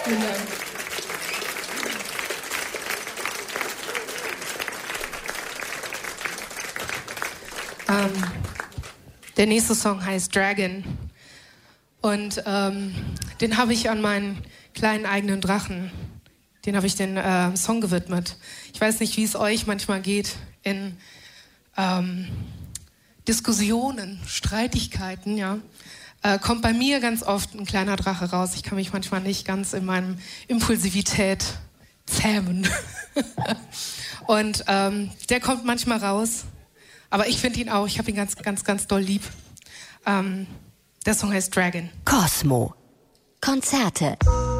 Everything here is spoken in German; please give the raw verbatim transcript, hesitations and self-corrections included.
Vielen Dank. Ähm, der nächste Song heißt Dragon. Und ähm, den habe ich an meinen kleinen eigenen Drachen, den habe ich den äh, Song gewidmet. Ich weiß nicht, wie es euch manchmal geht in ähm, Diskussionen, Streitigkeiten, ja. Äh, kommt bei mir ganz oft ein kleiner Drache raus. Ich kann mich manchmal nicht ganz in meinem Impulsivität zähmen. Und ähm, der kommt manchmal raus. Aber ich finde ihn auch, ich habe ihn ganz, ganz, ganz doll lieb. Ähm, der Song heißt Dragon. Cosmo. Konzerte.